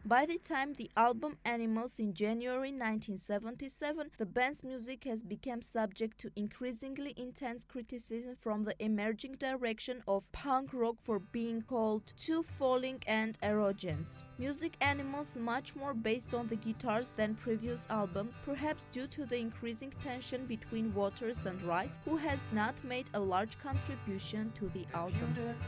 By the time the album Animals in January 1977, the band's music has become subject to increasingly intense criticism from the emerging direction of punk rock for being called too falling and arrogant. Music Animals much more based on the guitars than previous albums, perhaps due to the increasing tension between Waters and Wright, who has not made a large contribution to the album.